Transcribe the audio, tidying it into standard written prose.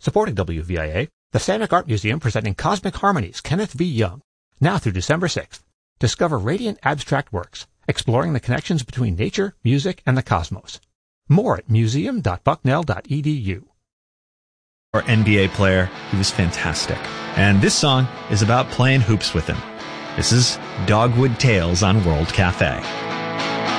Supporting WVIA, the Samick Art Museum presenting Cosmic Harmonies, Kenneth V. Young, now through December 6th. Discover radiant abstract works, exploring the connections between nature, music, and the cosmos. More at museum.bucknell.edu. Our NBA player, he was fantastic. And this song is about playing hoops with him. This is Dogwood Tales on World Cafe.